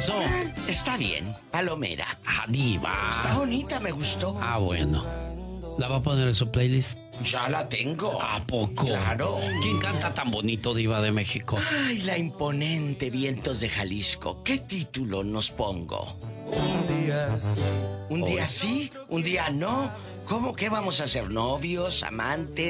eso? Está bien, Palomera. Ah, diva. Está bonita, me gustó. Ah, bueno. ¿La va a poner en su playlist? Ya la tengo. ¿A poco? Claro. ¿Quién canta tan bonito, diva de México? Ay, la imponente Vientos de Jalisco. ¿Qué título nos pongo? Un día sí. ¿Un día sí? ¿Un día no? ¿Cómo que vamos a ser novios, amantes?